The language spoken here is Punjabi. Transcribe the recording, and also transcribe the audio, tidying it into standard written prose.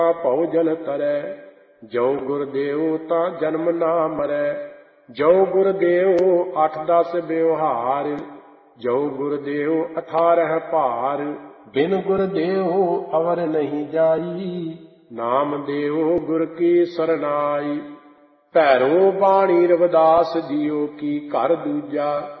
ਭਉ ਜਲ ਤਰੈ। ਜੋ ਗੁਰ ਦੇਉ ਤਾਂ ਜਨਮ ਨਾ ਮਰੈ। ਜੋ ਗੁਰ ਦੇਉ 8-10 ਬਿਵਹਾਰ। ਜੋ ਗੁਰ ਦੇਉ 18 ਭਾਰ। ਬਿਨ ਗੁਰ ਦੇਉ ਅਵਰ ਨਹੀਂ ਜਾਈ। ਨਾਮ ਦੇਉ ਗੁਰ ਕੀ ਸਰਨਾਈ। ਭੈਰੋ ਬਾਣੀ ਰਵਿਦਾਸ ਜੀਓ ਕੀ ਘਰ ਦੂਜਾ।